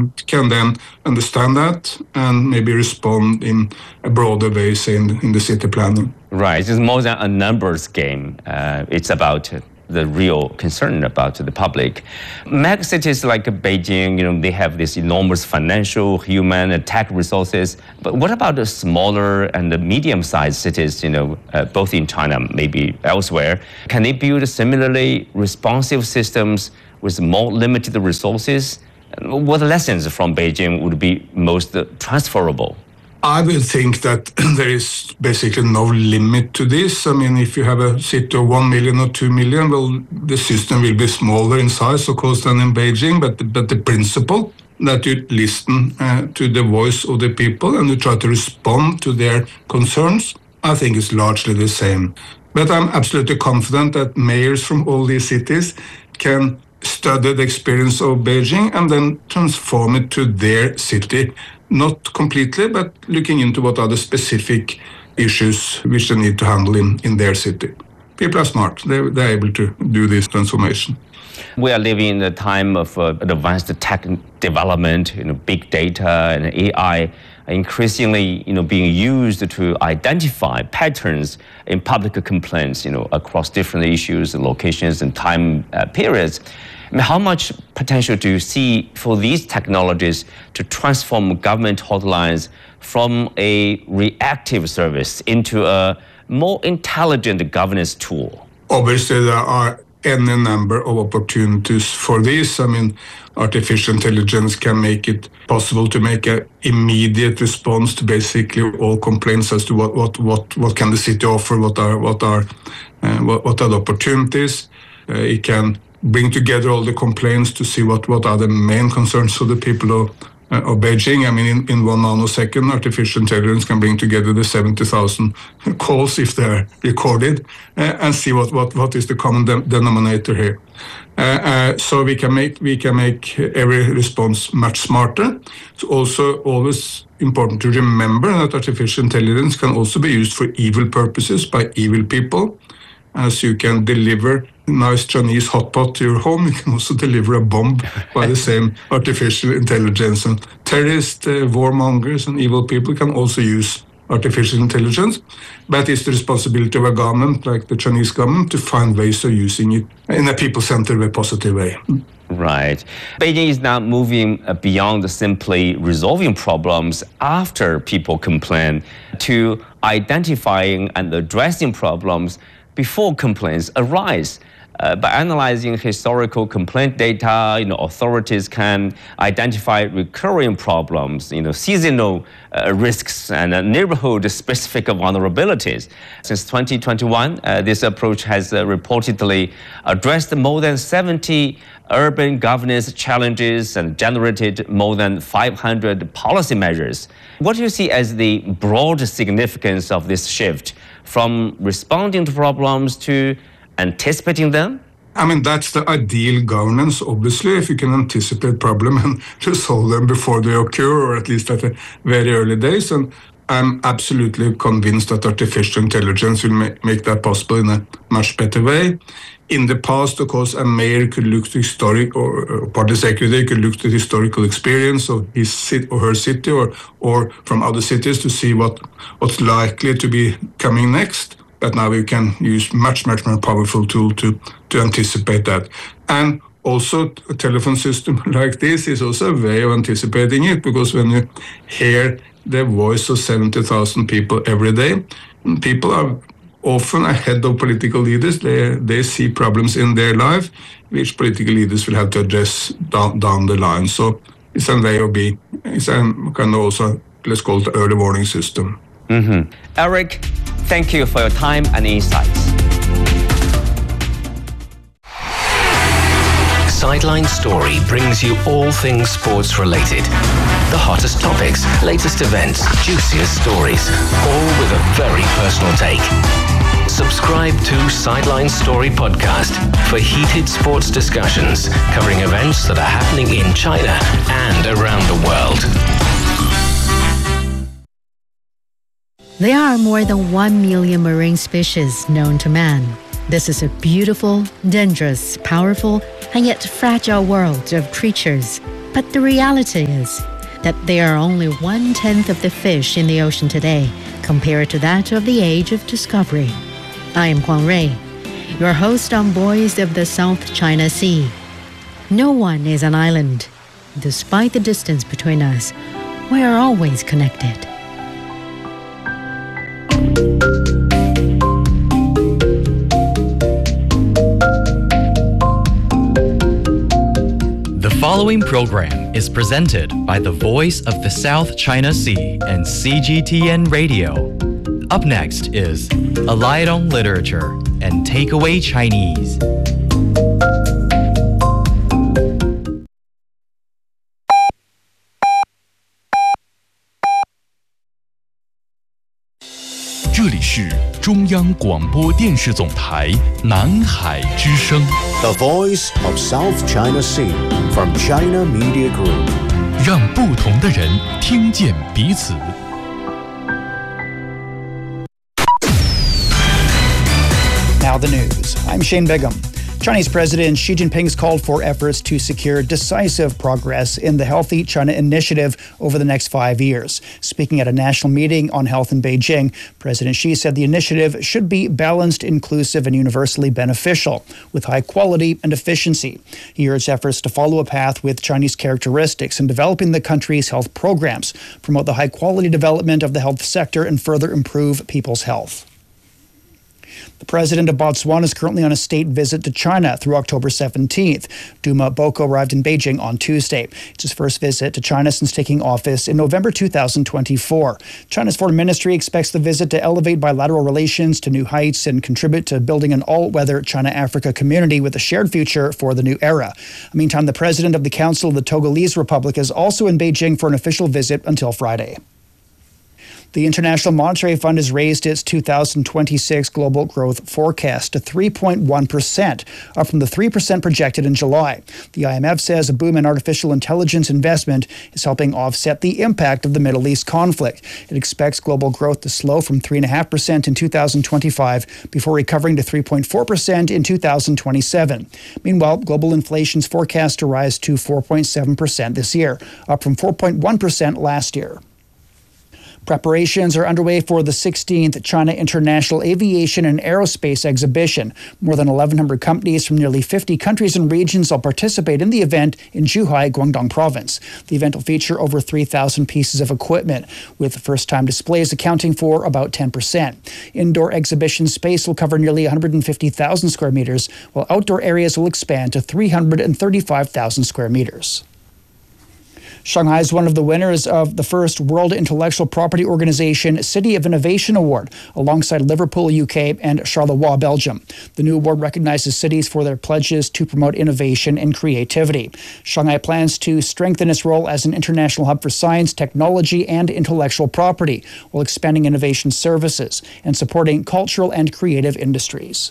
government can then understand that and maybe respond in a broader way, say in the city planning. Right, it's more than a numbers game. It's about the real concern about the public. Mega cities like Beijing, they have this enormous financial, human, and tech resources. But what about the smaller and the medium-sized cities, both in China, maybe elsewhere? Can they build similarly responsive systems with more limited resources? What lessons from Beijing would be most transferable? I will think that there is basically no limit to this. I mean, if you have a city of 1 million or 2 million, well, the system will be smaller in size, of course, than in Beijing. But the principle that you listen to the voice of the people and you try to respond to their concerns, I think is largely the same. But I'm absolutely confident that mayors from all these cities can study the experience of Beijing and then transform it to their city. Not completely, but looking into what are the specific issues which they need to handle in their city. People are smart. They're able to do this transformation. We are living in a time of advanced tech development, big data and AI increasingly, being used to identify patterns in public complaints, across different issues and locations and time periods. How much potential do you see for these technologies to transform government hotlines from a reactive service into a more intelligent governance tool? Obviously, there are any number of opportunities for this. I mean, artificial intelligence can make it possible to make an immediate response to basically all complaints as to what can the city offer, what are the opportunities. It can bring together all the complaints to see what are the main concerns of the people of Beijing. I mean, in 1 nanosecond, artificial intelligence can bring together the 70,000 calls if they're recorded and see what is the common denominator here. So we can make every response much smarter. It's also always important to remember that artificial intelligence can also be used for evil purposes by evil people. As you can deliver nice Chinese hot pot to your home, you can also deliver a bomb by the same artificial intelligence. And terrorists, warmongers, and evil people can also use artificial intelligence. But it's the responsibility of a government, like the Chinese government, to find ways of using it in a people-centered way, positive way. Right. Beijing is now moving beyond simply resolving problems after people complain to identifying and addressing problems before complaints arise. By analyzing historical complaint data, authorities can identify recurring problems, seasonal risks and neighborhood-specific vulnerabilities. Since 2021, this approach has reportedly addressed more than 70 urban governance challenges and generated more than 500 policy measures. What do you see as the broad significance of this shift from responding to problems to anticipating them? I mean, that's the ideal governance, obviously, if you can anticipate problems and resolve them before they occur, or at least at the very early days. And I'm absolutely convinced that artificial intelligence will make that possible in a much better way. In the past, of course, a mayor could look to historic, or party secretary could look to historical experience of his or her city, or from other cities to see what's likely to be coming next. But now we can use much more powerful tool to anticipate that. And also a telephone system like this is also a way of anticipating it, because when you hear the voice of 70,000 people every day, people are often ahead of political leaders. They see problems in their life, which political leaders will have to address down the line. So it's a way of being, it's a kind of also, let's call it, early warning system. Mm-hmm. Eric, thank you for your time and insights. Sideline Story brings you all things sports related. The hottest topics, latest events, juiciest stories, all with a very personal take. Subscribe to Sideline Story Podcast for heated sports discussions covering events that are happening in China and around the world. There are more than 1 million marine species known to man. This is a beautiful, dangerous, powerful, and yet fragile world of creatures But the reality is that there are only 1/10 of the fish in the ocean today compared to that of the age of discovery. I am Huang Rui, your host on Voice of the South China Sea. No one is an island. Despite the distance between us, we are always connected. The following program is presented by the Voice of the South China Sea and CGTN Radio. Up next is A Light on Literature and Takeaway Chinese. "这里是中央广播电视总台南海之声。 The Voice of South China Sea from China Media Group. 让不同的人听见彼此。 Now the news. I'm Shane Begum. Chinese President Xi Jinping has called for efforts to secure decisive progress in the Healthy China Initiative over the next 5 years. Speaking at a national meeting on health in Beijing, President Xi said the initiative should be balanced, inclusive, and universally beneficial, with high quality and efficiency. He urged efforts to follow a path with Chinese characteristics in developing the country's health programs, promote the high quality development of the health sector, and further improve people's health. The president of Botswana is currently on a state visit to China through October 17th. Duma Boko arrived in Beijing on Tuesday. It's his first visit to China since taking office in November 2024. China's foreign ministry expects the visit to elevate bilateral relations to new heights and contribute to building an all-weather China-Africa community with a shared future for the new era. Meantime, the president of the Council of the Togolese Republic is also in Beijing for an official visit until Friday. The International Monetary Fund has raised its 2026 global growth forecast to 3.1%, up from the 3% projected in July. The IMF says a boom in artificial intelligence investment is helping offset the impact of the Middle East conflict. It expects global growth to slow from 3.5% in 2025 before recovering to 3.4% in 2027. Meanwhile, global inflation is forecast to rise to 4.7% this year, up from 4.1% last year. Preparations are underway for the 16th China International Aviation and Aerospace Exhibition. More than 1,100 companies from nearly 50 countries and regions will participate in the event in Zhuhai, Guangdong Province. The event will feature over 3,000 pieces of equipment, with first-time displays accounting for about 10%. Indoor exhibition space will cover nearly 150,000 square meters, while outdoor areas will expand to 335,000 square meters. Shanghai is one of the winners of the first World Intellectual Property Organization City of Innovation Award, alongside Liverpool, UK, and Charleroi, Belgium. The new award recognizes cities for their pledges to promote innovation and creativity. Shanghai plans to strengthen its role as an international hub for science, technology, and intellectual property, while expanding innovation services and supporting cultural and creative industries.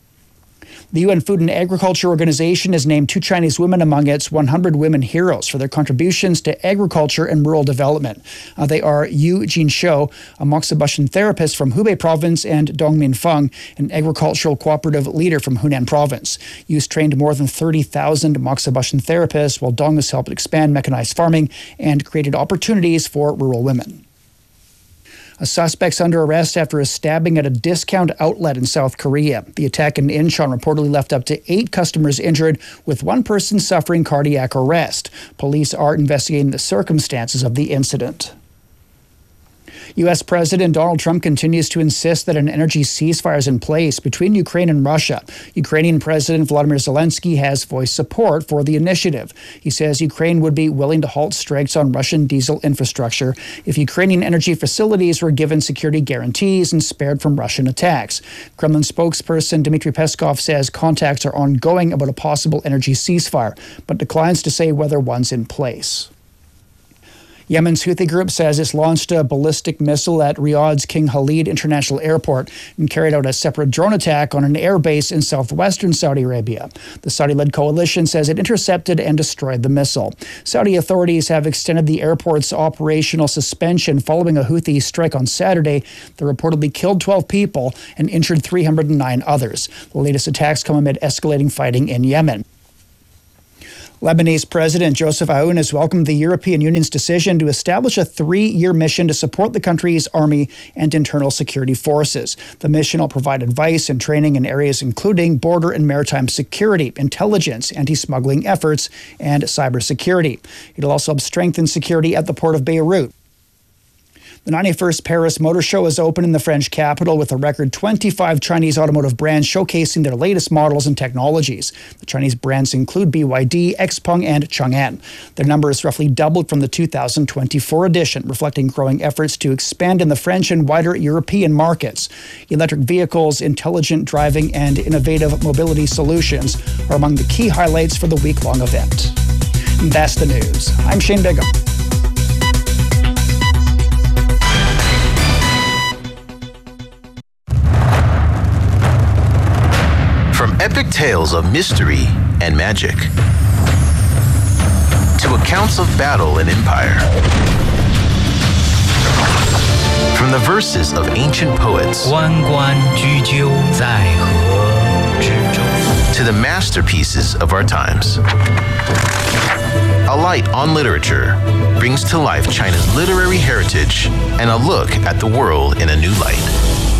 The UN Food and Agriculture Organization has named 2 Chinese women among its 100 women heroes for their contributions to agriculture and rural development. They are Yu Jinshou, a moxibustion therapist from Hubei Province, and Dong Minfeng, an agricultural cooperative leader from Hunan Province. Yu's trained more than 30,000 moxibustion therapists, while Dong has helped expand mechanized farming and created opportunities for rural women. A suspect's under arrest after a stabbing at a discount outlet in South Korea. The attack in Incheon reportedly left up to 8 customers injured, with 1 person suffering cardiac arrest. Police are investigating the circumstances of the incident. U.S. President Donald Trump continues to insist that an energy ceasefire is in place between Ukraine and Russia. Ukrainian President Volodymyr Zelensky has voiced support for the initiative. He says Ukraine would be willing to halt strikes on Russian diesel infrastructure if Ukrainian energy facilities were given security guarantees and spared from Russian attacks. Kremlin spokesperson Dmitry Peskov says contacts are ongoing about a possible energy ceasefire, but declines to say whether one's in place. Yemen's Houthi group says it's launched a ballistic missile at Riyadh's King Khalid International Airport and carried out a separate drone attack on an airbase in southwestern Saudi Arabia. The Saudi-led coalition says it intercepted and destroyed the missile. Saudi authorities have extended the airport's operational suspension following a Houthi strike on Saturday that reportedly killed 12 people and injured 309 others. The latest attacks come amid escalating fighting in Yemen. Lebanese President Joseph Aoun has welcomed the European Union's decision to establish a 3-year mission to support the country's army and internal security forces. The mission will provide advice and training in areas including border and maritime security, intelligence, anti-smuggling efforts, and cybersecurity. It'll also help strengthen security at the port of Beirut. The 91st Paris Motor Show is open in the French capital with a record 25 Chinese automotive brands showcasing their latest models and technologies. The Chinese brands include BYD, XPeng, and Chang'an. Their number is roughly doubled from the 2024 edition, reflecting growing efforts to expand in the French and wider European markets. Electric vehicles, intelligent driving, and innovative mobility solutions are among the key highlights for the week-long event. And that's the news. I'm Shane Bigham. From epic tales of mystery and magic to accounts of battle and empire. From the verses of ancient poets to the masterpieces of our times. A Light on Literature brings to life China's literary heritage and a look at the world in a new light.